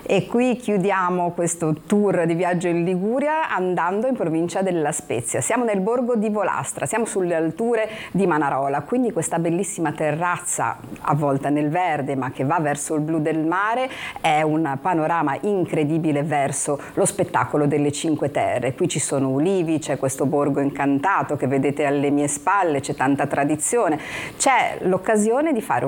E qui chiudiamo questo tour di viaggio in Liguria andando in provincia della Spezia. Siamo nel borgo di Volastra, siamo sulle alture di Manarola, quindi questa bellissima terrazza avvolta nel verde ma che va verso il blu del mare è un panorama incredibile verso lo spettacolo delle Cinque Terre. Qui ci sono ulivi, c'è questo borgo incantato che vedete alle mie spalle, c'è tanta tradizione, c'è l'occasione di fare